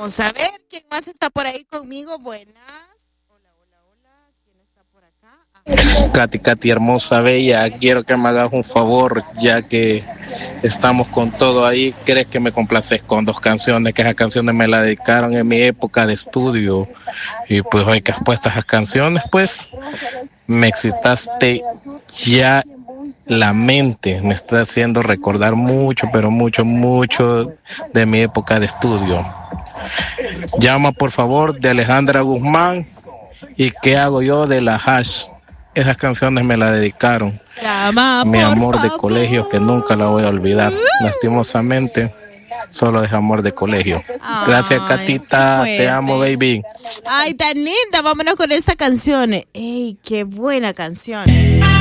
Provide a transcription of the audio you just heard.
Vamos a ver quién más está por ahí conmigo. Buenas. Hola, hola, hola. ¿Quién está por acá? Katy, hermosa, bella, quiero que me hagas un favor, ya que estamos con todo ahí. ¿Crees que me complaces con dos canciones? Que esas canciones me las dedicaron en mi época de estudio. Y pues hoy que has puesto esas canciones, pues me excitaste ya la mente. Me está haciendo recordar mucho, pero mucho, mucho de mi época de estudio. Llama por favor de Alejandra Guzmán. ¿Y qué hago yo de la Hash? Esas canciones me las dedicaron. Llama, Mi por amor de favor. colegio que nunca la voy a olvidar. Lastimosamente, solo es amor de colegio. Gracias, Ay, Catita. qué Te amo, fuerte. baby. Ay, tan linda. Vámonos con esa canción. Ey, qué buena canción.